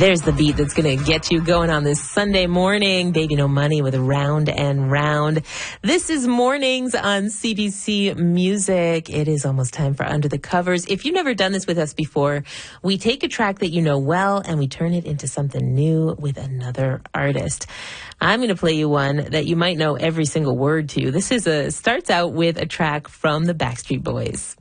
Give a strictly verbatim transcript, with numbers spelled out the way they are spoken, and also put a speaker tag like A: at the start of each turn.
A: There's the beat that's going to get you going on this Sunday morning. Baby No Money with Round and Round. This is Mornings on C B C Music. It is almost time for Under the Covers. If you've never done this with us before, we take a track that you know well and we turn it into something new with another artist. I'm going to play you one that you might know every single word to. This is a starts out with a track from the Backstreet Boys.